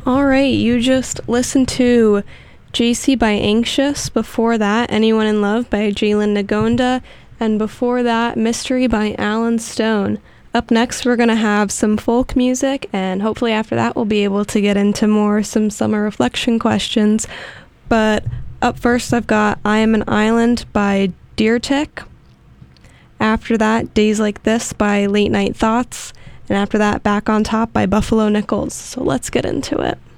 All right, you just listened to JC by Anxious. Before that, Anyone in Love by Jalen Nagonda. And before that, Mystery by Alan Stone. Up next, we're going to have some folk music, and hopefully after that, we'll be able to get into some summer reflection questions. But up first, I've got I Am an Island by Deer Tick. After that, Days Like This by Late Night Thoughts. And after that, Back on Top by Buffalo Nichols. So let's get into it.